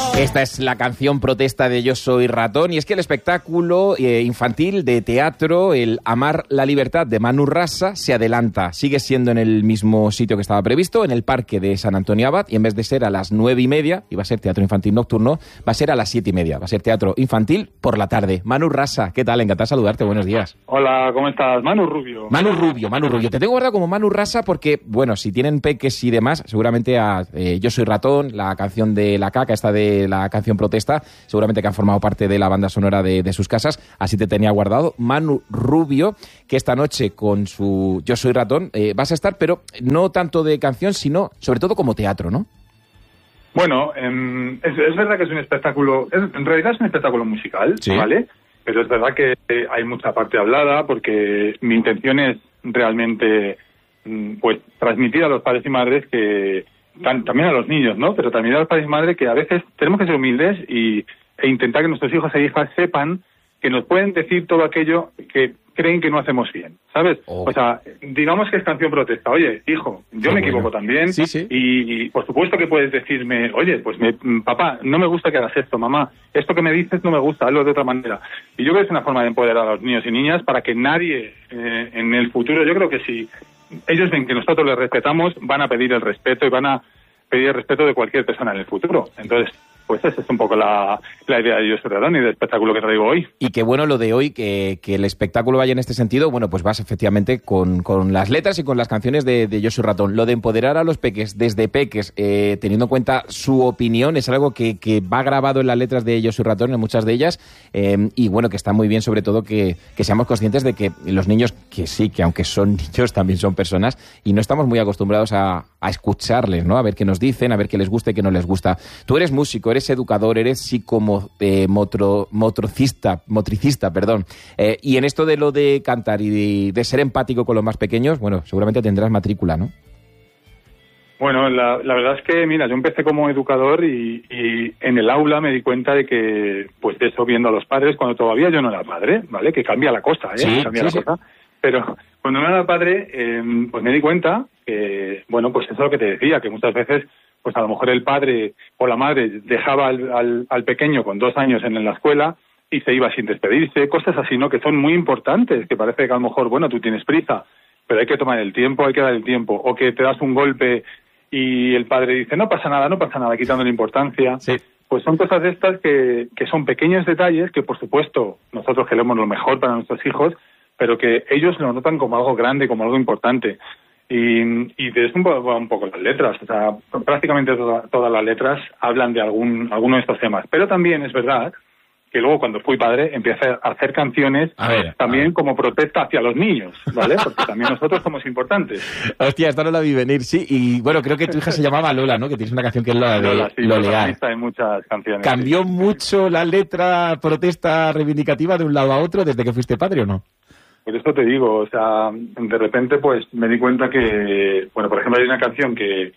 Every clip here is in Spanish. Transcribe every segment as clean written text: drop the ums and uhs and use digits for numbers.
Esta es la canción protesta de Yo soy ratón, y es que el espectáculo infantil de teatro, el Amar la libertad de Manu Rasa, se adelanta. Sigue siendo en el mismo sitio que estaba previsto, en el Parque de Sant Antoni Abat, y en vez de ser a las 9:30, iba a ser teatro infantil nocturno, va a ser a las 7:30, va a ser teatro infantil por la tarde. Manu Rasa, ¿qué tal? Encantado de saludarte, buenos días. Hola, ¿cómo estás? Manu Rubio. Manu Rubio. Te tengo guardado como Manu Rasa porque, bueno, si tienen peques y demás, seguramente a Yo soy ratón, la canción de La Caca, esta de la canción protesta, seguramente que han formado parte de la banda sonora de sus casas, así te tenía guardado. Manu Rubio, que esta noche con su Yo soy ratón vas a estar, pero no tanto de canción, sino sobre todo como teatro, ¿no? Bueno, es verdad que es un espectáculo, en realidad es un espectáculo musical, ¿sí? ¿Vale? Pero es verdad que hay mucha parte hablada, porque mi intención es realmente pues transmitir a los padres y madres que también a los niños, ¿no? Pero también a los padres y madres que a veces tenemos que ser humildes e intentar que nuestros hijos e hijas sepan que nos pueden decir todo aquello que creen que no hacemos bien, ¿sabes? O sea, digamos que es canción protesta. Oye, hijo, yo me equivoco también. Sí. Y por supuesto que puedes decirme, oye, pues papá, no me gusta que hagas esto, mamá, esto que me dices no me gusta, hazlo de otra manera. Y yo creo que es una forma de empoderar a los niños y niñas para que nadie en el futuro, yo creo que si ellos ven que nosotros les respetamos, van a pedir el respeto y van a pedir el respeto de cualquier persona en el futuro. Entonces, pues esa es un poco la idea de Yo soy ratón y del espectáculo que traigo hoy. Y qué bueno lo de hoy, que el espectáculo vaya en este sentido. Bueno, pues vas efectivamente con las letras y con las canciones de Yo soy ratón. Lo de empoderar a los peques, desde peques, teniendo en cuenta su opinión, es algo que va grabado en las letras de Yo soy ratón, en muchas de ellas. Y bueno, que está muy bien, sobre todo, que seamos conscientes de que los niños, que sí, que aunque son niños, también son personas, y no estamos muy acostumbrados a escucharles, ¿no? A ver qué nos dicen, a ver qué les gusta y qué no les gusta. Tú eres músico, eres educador, eres motricista, y en esto de lo de cantar y de ser empático con los más pequeños, bueno, seguramente tendrás matrícula, ¿no? Bueno, la verdad es que, mira, yo empecé como educador y en el aula me di cuenta de que, pues de eso, viendo a los padres, cuando todavía yo no era padre, ¿vale? Que cambia la cosa, Sí. cosa. Pero cuando no era padre, pues me di cuenta que, bueno, pues eso es lo que te decía, que muchas veces, pues a lo mejor el padre o la madre dejaba al pequeño con 2 años en la escuela y se iba sin despedirse, cosas así, ¿no? Que son muy importantes, que parece que a lo mejor, bueno, tú tienes prisa, pero hay que tomar el tiempo, hay que dar el tiempo, o que te das un golpe y el padre dice, no pasa nada, quitándole importancia. Sí. Pues son cosas de estas que son pequeños detalles que, por supuesto, nosotros queremos lo mejor para nuestros hijos, pero que ellos lo notan como algo grande, como algo importante. Y de eso un poco las letras. O sea, prácticamente todas las letras hablan de alguno de estos temas. Pero también es verdad que luego, cuando fui padre, empecé a hacer canciones también como protesta hacia los niños, ¿vale? Porque también nosotros somos importantes. Hostia, esta no la vi venir, sí. Y bueno, creo que tu hija se llamaba Lola, ¿no? Que tienes una canción que es la de Lola, sí, Lo Leal. Hay muchas canciones. ¿Cambió mucho la letra protesta reivindicativa de un lado a otro desde que fuiste padre o no? Por eso te digo, o sea, de repente pues me di cuenta que, bueno, por ejemplo, hay una canción que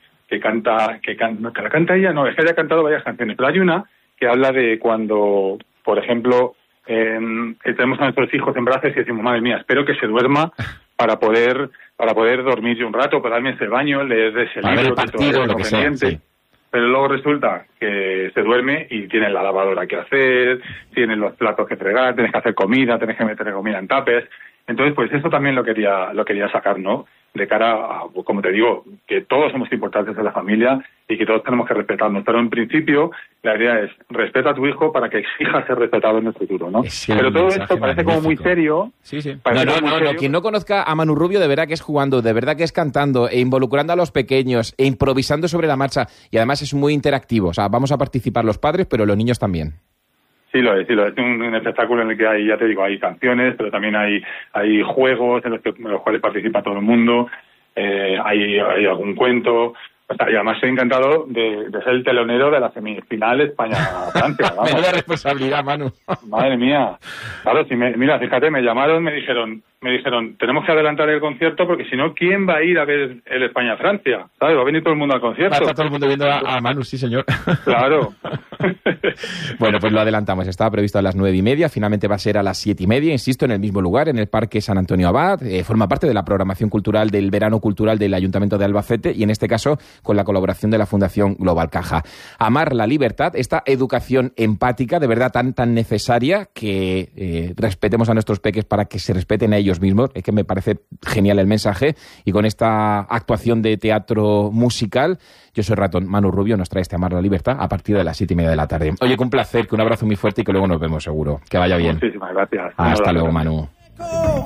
la canta ella, no, es que haya cantado varias canciones, pero hay una que habla de cuando, por ejemplo, tenemos a nuestros hijos en brazos y decimos, madre mía, espero que se duerma para poder dormir yo un rato, para darme ese baño, leer ese libro, partido, lo que sea, sí. Pero luego resulta que se duerme y tiene la lavadora que hacer, tiene los platos que fregar, tienes que hacer comida, tienes que meter comida en tapes. Entonces, pues eso también lo quería sacar, ¿no? De cara a, como te digo, que todos somos importantes en la familia y que todos tenemos que respetarnos. Pero en principio, la idea es, respeta a tu hijo para que exija ser respetado en el futuro, ¿no? Pero todo esto parece como muy serio. Sí. No. Quien no conozca a Manu Rubio, de verdad que es jugando, de verdad que es cantando e involucrando a los pequeños e improvisando sobre la marcha. Y además es muy interactivo. O sea, vamos a participar los padres, pero los niños también. Sí lo es. Es un espectáculo en el que hay, ya te digo, hay canciones, pero también hay juegos en los cuales participa todo el mundo, hay algún cuento. O sea, y además estoy encantado de ser el telonero de la semifinal España-Francia. Menuda responsabilidad, Manu. Madre mía. Claro, mira, fíjate, me llamaron, me dijeron, me dijeron, tenemos que adelantar el concierto porque si no, ¿quién va a ir a ver el España-Francia? ¿Sabes? Va a venir todo el mundo al concierto. Está todo el mundo viendo a Manu, sí, señor. Claro. Bueno, pues lo adelantamos. Estaba previsto a las 9:30, finalmente va a ser a las 7:30, insisto, en el mismo lugar, en el Parque San Antonio Abad. Forma parte de la programación cultural del Verano Cultural del Ayuntamiento de Albacete y en este caso con la colaboración de la Fundación Global Caja. Amar la libertad, esta educación empática de verdad tan necesaria que respetemos a nuestros peques para que se respeten a ellos mismos. Es que me parece genial el mensaje y con esta actuación de teatro musical, Yo soy Ratón, Manu Rubio nos trae este Amar la libertad a partir de las 7:30 de la tarde. Oye, que un placer, que un abrazo muy fuerte y que luego nos vemos seguro. Que vaya bien. Muchísimas gracias. Hasta luego, Manu.